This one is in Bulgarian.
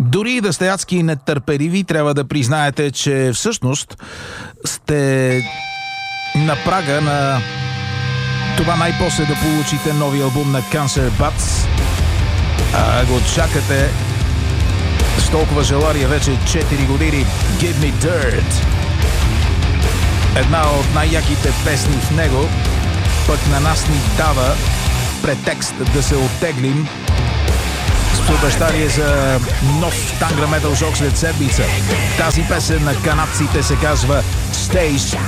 Дори да сте адски нетърпеливи, трябва да признаете, че всъщност сте на прага на това най-после да получите нови албум на Cancer Bats. Го чакате с толкова желание вече 4 години. Give Me Dirt. Една от най-яките песни в него, пък на нас ни дава претекст да се оттеглим с обещание за нов тангра метал жок след седмица. Тази песен на канадците се казва Stay Stuck.